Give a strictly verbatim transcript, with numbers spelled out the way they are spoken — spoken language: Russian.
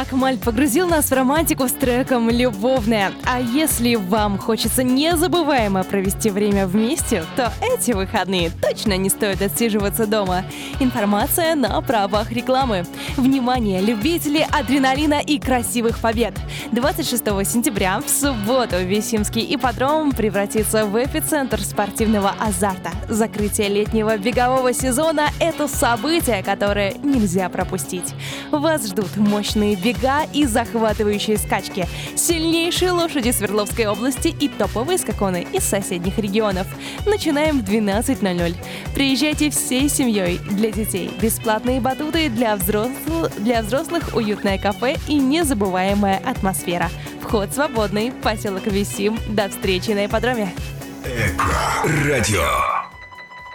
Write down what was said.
Акмаль погрузил нас в романтику с треком «Любовная». А если вам хочется незабываемо провести время вместе, то эти выходные точно не стоит отсиживаться дома. Информация на правах рекламы. Внимание, любители адреналина и красивых побед! двадцать шестого сентября в субботу Висимский ипподром превратится в эпицентр спортивного азарта. Закрытие летнего бегового сезона – это событие, которое нельзя пропустить. Вас ждут мощные бега и захватывающие скачки, сильнейшие лошади Свердловской области и топовые скакуны из соседних регионов. Начинаем в двенадцать ноль ноль. Приезжайте всей семьей. Для детей бесплатные батуты, для взрослых, для взрослых уютное кафе и незабываемая атмосфера. Вход свободный. Поселок Висим. До встречи на ипподроме. Эко радио.